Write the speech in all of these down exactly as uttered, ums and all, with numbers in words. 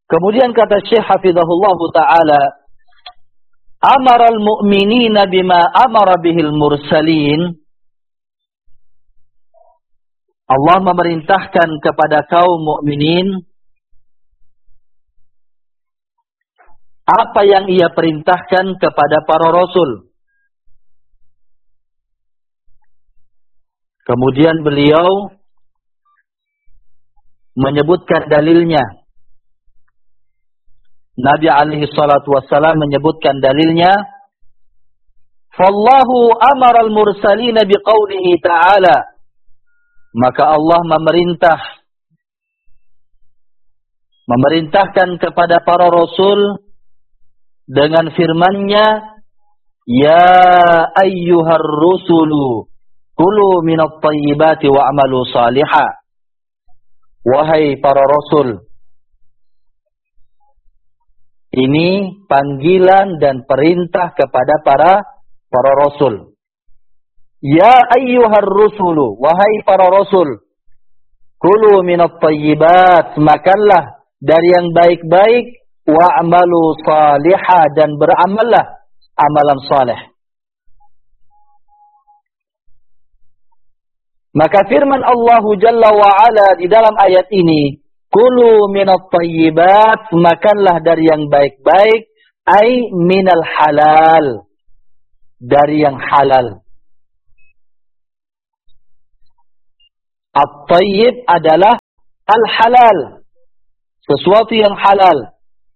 Kemudian kata Syekh hafizahullah taala, amara al-mu'minina bima amara bihil mursalin. Allah memerintahkan kepada kaum mukminin apa yang ia perintahkan kepada para rasul. Kemudian beliau menyebutkan dalilnya. Nabi alaihi salatu wassalam menyebutkan dalilnya. Fallahu amara al-mursalina biqaulihi ta'ala. Maka Allah memerintah memerintahkan kepada para rasul dengan firman-Nya, ya ayyuhar rusulu kulu minat thayyibati wa'malu salihah. Wahai para rasul, ini panggilan dan perintah kepada para para rasul. Ya ayyuhar rusulu, wahai para rasul, kulu minat thayyibat, makanlah dari yang baik-baik, wa'malu salihah, dan beramallah amalan saleh. Maka firman Allah Jalla wa'ala di dalam ayat ini, kulu minat thayyibat, makanlah dari yang baik-baik, ay minal halal, dari yang halal. At-tayyib adalah al-halal, sesuatu yang halal.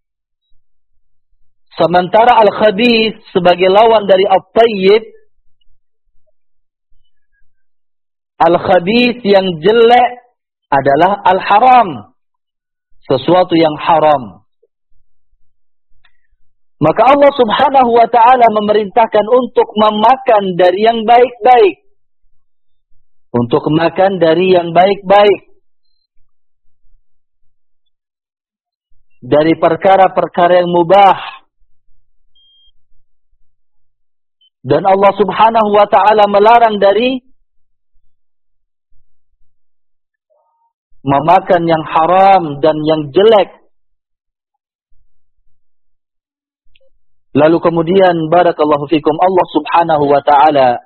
Sementara al-khabith sebagai lawan dari at-tayyib, al-khabith yang jelek adalah al-haram, sesuatu yang haram. Maka Allah subhanahu wa ta'ala memerintahkan untuk memakan dari yang baik-baik. Untuk makan dari yang baik-baik. Dari perkara-perkara yang mubah. Dan Allah subhanahu wa ta'ala melarang dari memakan yang haram dan yang jelek. Lalu kemudian barakallahu fikum, Allah subhanahu wa ta'ala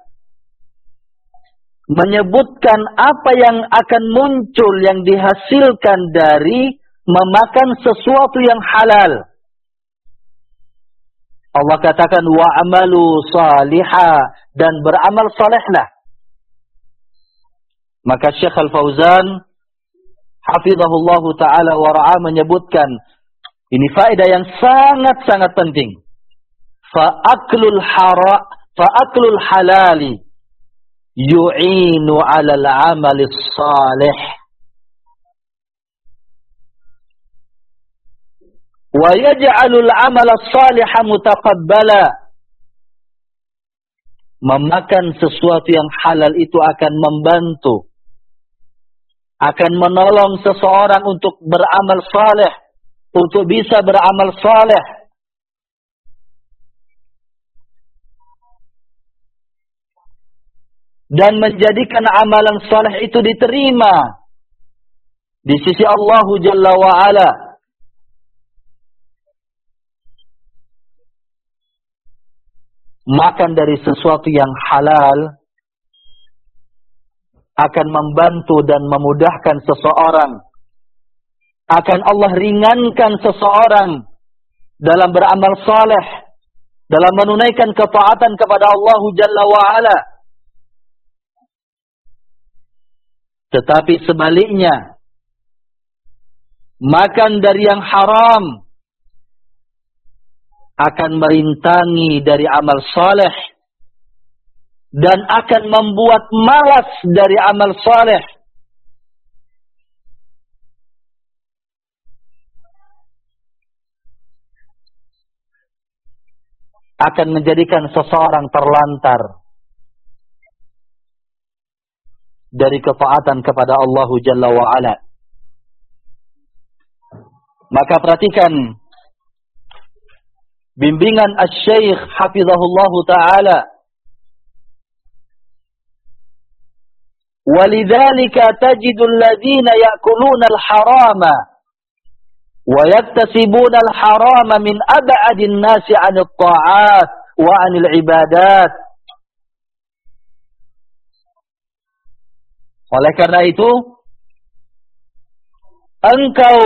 menyebutkan apa yang akan muncul yang dihasilkan dari memakan sesuatu yang halal. Allah katakan wa'amalu salihah, dan beramal salehlah. Maka Syekh Al-Fauzan hafizahullahu ta'ala wa ra'a menyebutkan ini faedah yang sangat-sangat penting. Fa'aklul hara fa'aklul halali yu'inu 'alal 'amalis salih wa yaj'alul 'amala salihah mutaqabbala. Memakan sesuatu yang halal itu akan membantu, akan menolong seseorang untuk beramal saleh, untuk bisa beramal saleh. Dan menjadikan amalan saleh itu diterima di sisi Allah Jalla wa'ala. Makan dari sesuatu yang halal akan membantu dan memudahkan seseorang. Akan Allah ringankan seseorang dalam beramal saleh, dalam menunaikan ketaatan kepada Allah Jalla wa'ala. Tetapi sebaliknya, makan dari yang haram akan merintangi dari amal saleh dan akan membuat malas dari amal saleh. Akan menjadikan seseorang terlantar dari ketaatan kepada Allah Jalla wa'ala. Maka perhatikan bimbingan Asy-Syaikh hafizahullahu ta'ala. Walidzalika tajidul ladzina ya'kuluna al-harama wa yaktasibuna al-harama min ab'adin nasi 'anil ta'at wa 'anil ibadat. Oleh karena itu, engkau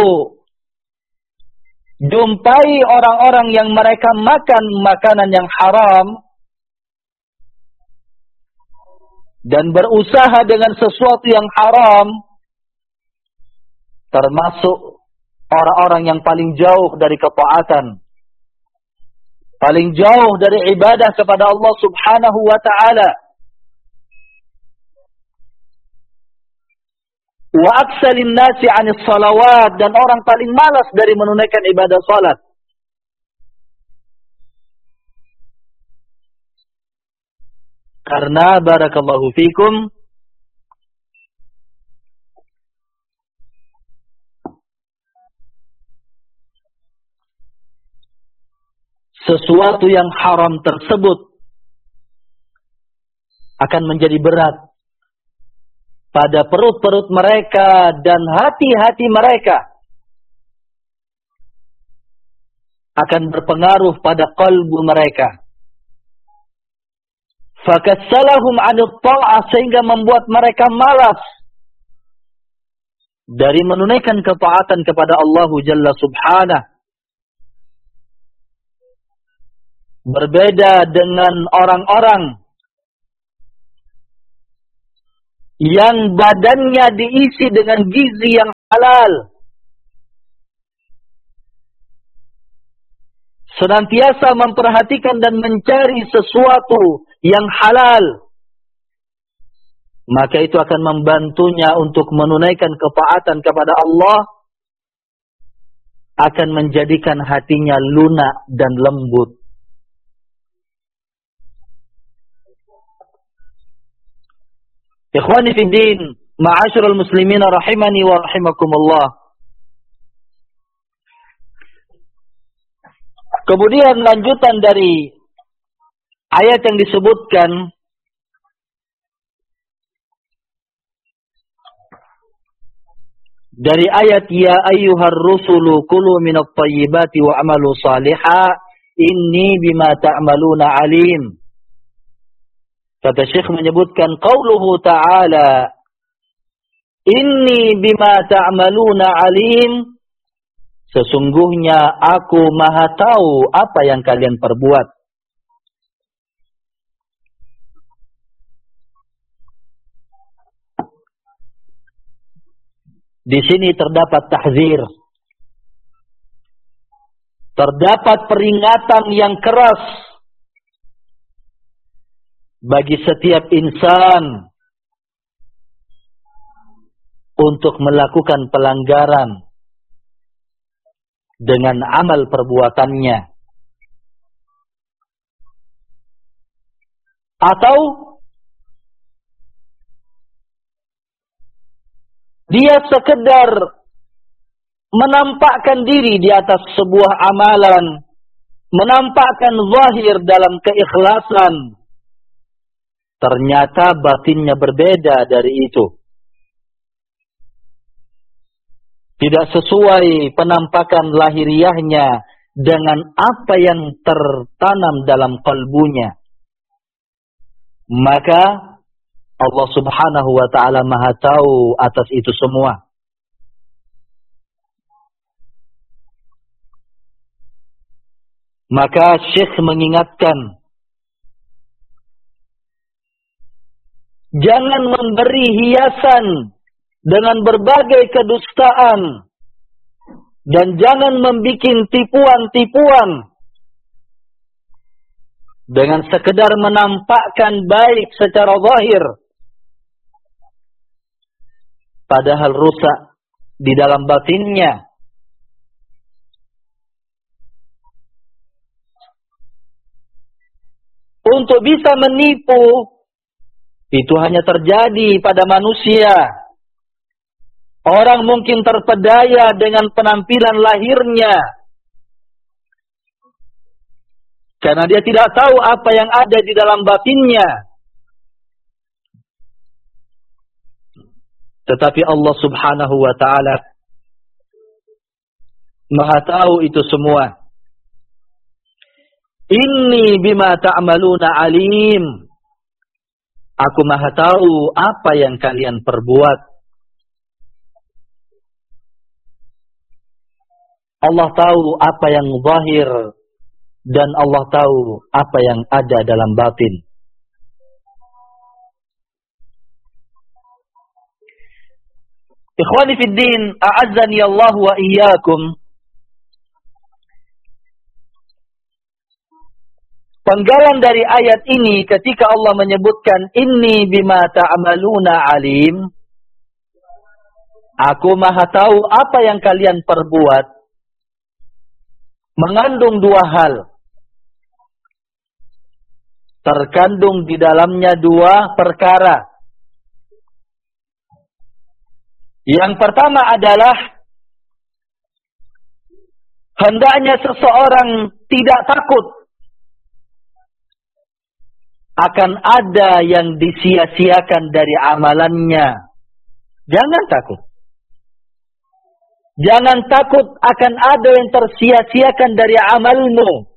jumpai orang-orang yang mereka makan makanan yang haram dan berusaha dengan sesuatu yang haram, termasuk orang-orang yang paling jauh dari ketaatan, paling jauh dari ibadah kepada Allah Subhanahu wa ta'ala. Wa aksalin nasi 'anis salawat, dan orang paling malas dari menunaikan ibadah salat. Karena barakallahu fikum, sesuatu yang haram tersebut akan menjadi berat pada perut-perut mereka dan hati-hati mereka, akan berpengaruh pada qalbu mereka. Fakassalahum 'anil ta'ah, sehingga membuat mereka malas dari menunaikan ketaatan kepada Allah Jalla Subhanahu. Berbeda dengan orang-orang yang badannya diisi dengan gizi yang halal, senantiasa memperhatikan dan mencari sesuatu yang halal, maka itu akan membantunya untuk menunaikan ketaatan kepada Allah, akan menjadikan hatinya lunak dan lembut. Ikhwani fi din, ma'asyiral muslimin rahimani wa rahimakumullah. Kemudian lanjutan dari ayat yang disebutkan, dari ayat ya ayyuhar rusulu kulu minat tayyibati wa amalu salihah inni bima ta'maluna alim. Kata Syekh menyebutkan qauluhu ta'ala inni bima ta'maluna alim, sesungguhnya aku maha tahu apa yang kalian perbuat. Di sini terdapat tahzir, terdapat peringatan yang keras bagi setiap insan untuk melakukan pelanggaran dengan amal perbuatannya, atau dia sekedar menampakkan diri di atas sebuah amalan, menampakkan zahir dalam keikhlasan, ternyata batinnya berbeda dari itu. Tidak sesuai penampakan lahiriahnya dengan apa yang tertanam dalam kalbunya. Maka Allah Subhanahu wa ta'ala maha tahu atas itu semua. Maka Syekh mengingatkan, jangan memberi hiasan dengan berbagai kedustaan, dan jangan membuat tipuan-tipuan dengan sekedar menampakkan baik secara zahir, padahal rusak di dalam batinnya. Untuk bisa menipu, itu hanya terjadi pada manusia. Orang mungkin terpedaya dengan penampilan lahirnya, karena dia tidak tahu apa yang ada di dalam batinnya. Tetapi Allah Subhanahu wa ta'ala Maha tahu itu semua. Inni bima ta'maluna alim. Aku maha tahu apa yang kalian perbuat. Allah tahu apa yang zahir dan Allah tahu apa yang ada dalam batin. Ikhwani fid din, a'azzani Allah wa iyyakum. Penggalan dari ayat ini ketika Allah menyebutkan inni bima ta'maluna alim. Aku maha tahu apa yang kalian perbuat. Mengandung dua hal. Terkandung di dalamnya dua perkara. Yang pertama adalah hendaknya seseorang tidak takut akan ada yang disia-siakan dari amalannya. Jangan takut. Jangan takut akan ada yang tersia-siakan dari amalmu.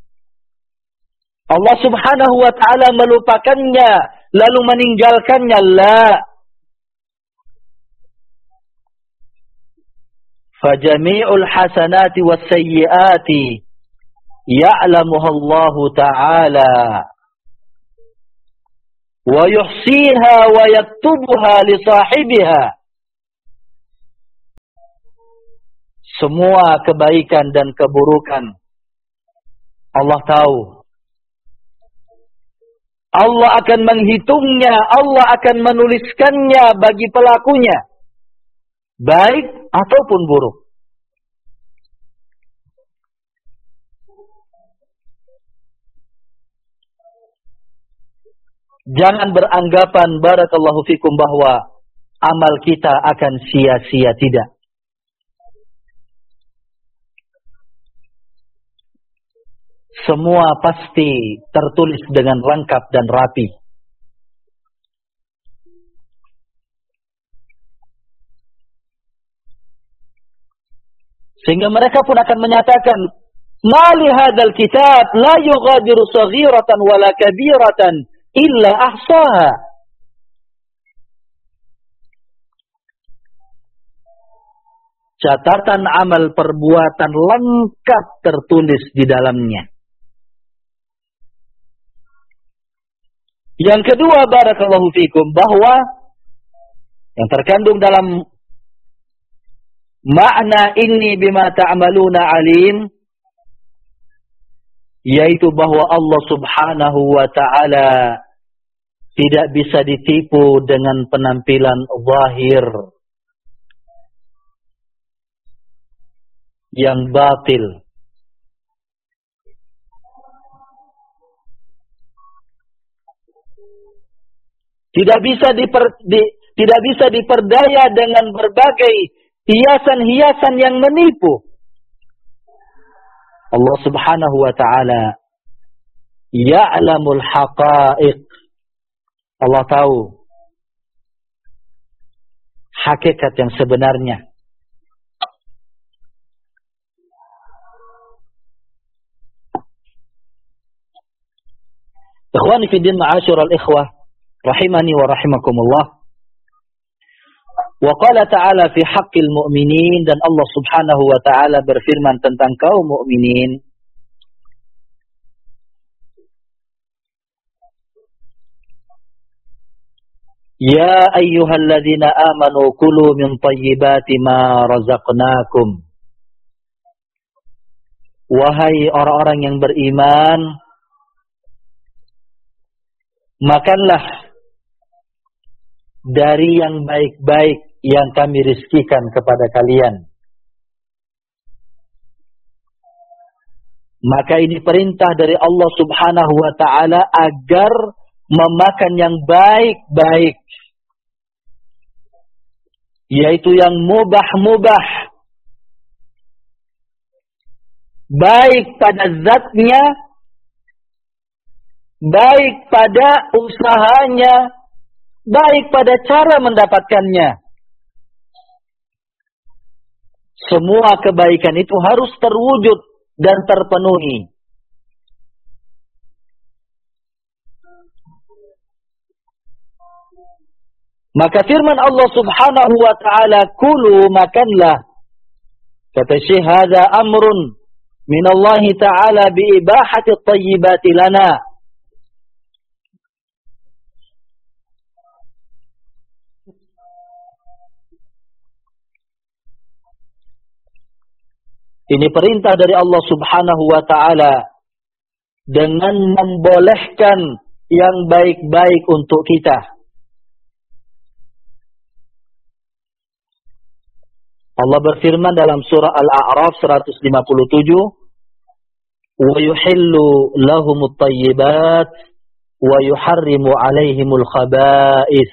Allah subhanahu wa ta'ala melupakannya, lalu meninggalkannya. La. Fajami'ul hasanati wassayyiati ya'lamuha Allah ta'ala. Wa yuhsiha wa yaktubuha li sahibiha. Semua kebaikan dan keburukan Allah tahu. Allah akan menghitungnya, Allah akan menuliskannya bagi pelakunya, baik ataupun buruk. Jangan beranggapan barakallahu fikum bahwa amal kita akan sia-sia, tidak. Semua pasti tertulis dengan lengkap dan rapi. Sehingga mereka pun akan menyatakan, "Ma li hadzal kitab la yughadiru saghiratan wala kabiratan illa ahsaha." Catatan amal perbuatan lengkap tertulis di dalamnya. Yang kedua, barakallahu fikum, bahwa yang terkandung dalam makna inni bima ta'maluna alim, yaitu bahwa Allah subhanahu wa ta'ala tidak bisa ditipu dengan penampilan zahir yang batil. Tidak bisa diper, di, tidak bisa diperdaya dengan berbagai hiasan-hiasan yang menipu. Allah subhanahu wa ta'ala ya'lamul haqa'iq. Allah tahu hakikat yang sebenarnya. Ikhwani fi din, ma'asyiral ikhwah rahimani wa rahimakumullah. Wa qala ta'ala fi haqqil mu'minin, dan Allah subhanahu wa ta'ala berfirman tentang kaum mukminin. Ya ayyuhalladzina amanu kulu min thayyibati ma razaqnakum. Wahai orang-orang yang beriman, makanlah dari yang baik-baik yang kami rizkikan kepada kalian. Maka ini perintah dari Allah subhanahu wa ta'ala agar memakan yang baik-baik, yaitu yang mubah-mubah, baik pada zatnya, baik pada usahanya, baik pada cara mendapatkannya. semua kebaikan itu harus terwujud dan terpenuhi. Maka firman Allah Subhanahu wa taala, "Kulu, makanlah." Kata Syekh, "Hadza amrun min Allah taala bi ibahati at-tayyibati lana." Ini perintah dari Allah Subhanahu wa taala dengan membolehkan yang baik-baik untuk kita. Allah berfirman dalam surah Al-A'raf seratus lima puluh tujuh, "Wa yuhillu lahumut thayyibat wa yuharrimu 'alaihimul khaba'is."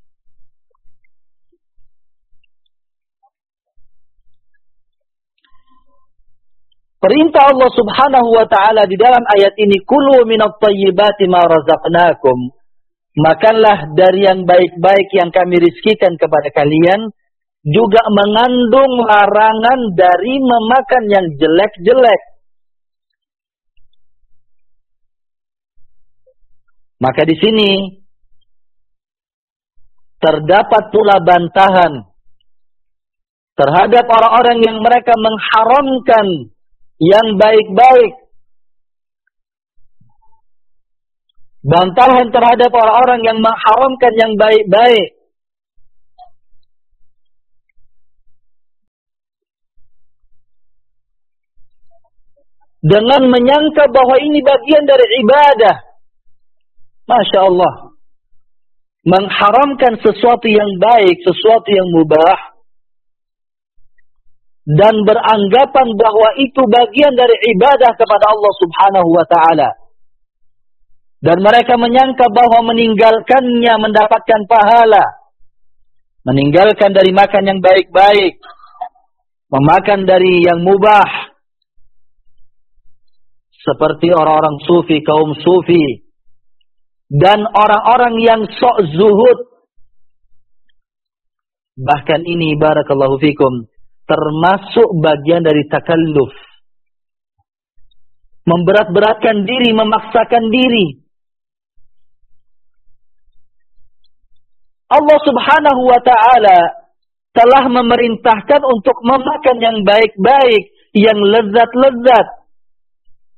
Perintah Allah Subhanahu wa taala di dalam ayat ini, "Kulu minat thayyibati ma razaqnakum." Makanlah dari yang baik-baik yang kami rizkikan kepada kalian, juga mengandung larangan dari memakan yang jelek-jelek. Maka di sini terdapat pula bantahan terhadap orang-orang yang mereka mengharamkan yang baik-baik. Bantahan terhadap orang-orang yang mengharamkan yang baik-baik. Dengan menyangka bahwa ini bagian dari ibadah. Masya Allah. Mengharamkan sesuatu yang baik, sesuatu yang mubah. Dan beranggapan bahwa itu bagian dari ibadah kepada Allah Subhanahu wa ta'ala. Dan mereka menyangka bahwa meninggalkannya mendapatkan pahala. Meninggalkan dari makan yang baik-baik. Memakan dari yang mubah. Seperti orang-orang sufi, kaum sufi. Dan orang-orang yang sok zuhud. Bahkan ini, barakallahu fikum, termasuk bagian dari takalluf. Memberat-beratkan diri, memaksakan diri. Allah Subhanahu wa ta'ala telah memerintahkan untuk memakan yang baik-baik, yang lezat-lezat.